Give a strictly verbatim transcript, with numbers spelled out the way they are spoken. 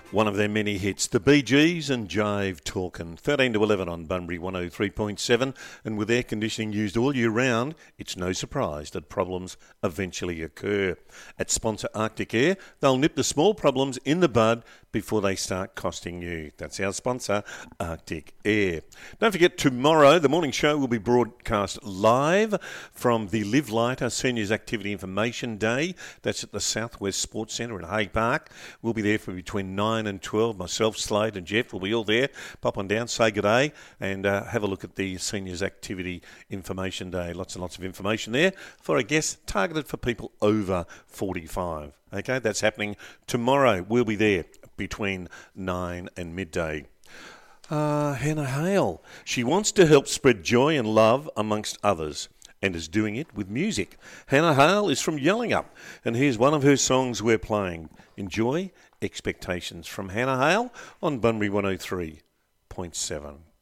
One of their many hits, the Bee Gees and Jive Talkin', thirteen to eleven on Bunbury one oh three point seven, and with air conditioning used all year round, it's no surprise that problems eventually occur. At sponsor Arctic Air, they'll nip the small problems in the bud before they start costing you. That's our sponsor, Arctic Air. Don't forget, tomorrow the morning show will be broadcast live from the Live Lighter Seniors Activity Information Day. That's at the Southwest Sports Centre at Hague Park. We'll be there for between nine and twelve. Myself, Slade and Jeff will be all there. Pop on down, say good day, and uh, have a look at the Seniors Activity Information Day. Lots and lots of information there for a guest targeted for people over forty-five. Okay, that's happening tomorrow. We'll be there between nine and midday. Uh, Hannah Hale. She wants to help spread joy and love amongst others, and is doing it with music. Hannah Hale is from Yellingup, and here's one of her songs we're playing. Enjoy Expectations from Hannah Hale on Bunbury one oh three point seven.